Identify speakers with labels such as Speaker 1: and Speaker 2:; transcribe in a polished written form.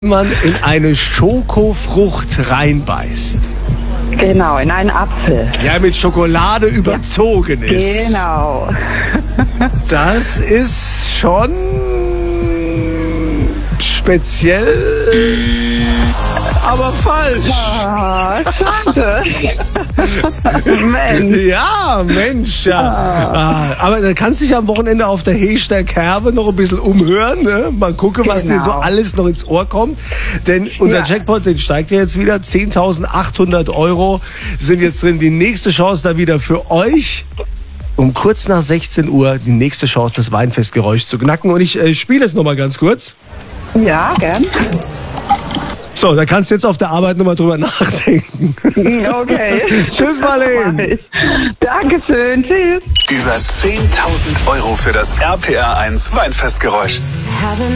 Speaker 1: man in eine Schokofrucht reinbeißt.
Speaker 2: Genau, in einen Apfel.
Speaker 1: Ja, mit Schokolade überzogen ist.
Speaker 2: Genau.
Speaker 1: Das ist schon speziell, aber falsch.
Speaker 2: Oh, schade. Mensch.
Speaker 1: Ja, Mensch, ja. Aber da kannst du dich am Wochenende auf der Hester Kerbe noch ein bisschen umhören. Ne? Mal gucken, was dir so alles noch ins Ohr kommt. Denn unser Jackpot, den steigt ja jetzt wieder. 10.800 € sind jetzt drin. Die nächste Chance da wieder für euch. Um kurz nach 16 Uhr die nächste Chance, das Weinfestgeräusch zu knacken. Und ich spiele es nochmal ganz kurz.
Speaker 2: Ja, gern.
Speaker 1: So, da kannst du jetzt auf der Arbeit nochmal drüber nachdenken.
Speaker 2: Okay.
Speaker 1: Tschüss, Marlene.
Speaker 2: Dankeschön. Tschüss.
Speaker 3: Über 10.000 € für das RPR 1 Weinfestgeräusch.